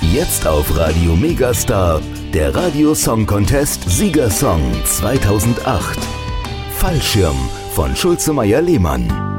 Jetzt auf Radio Megastar, der Radio Song Contest Siegersong 2008. Fallschirm von Schulze Meyer-Lehmann.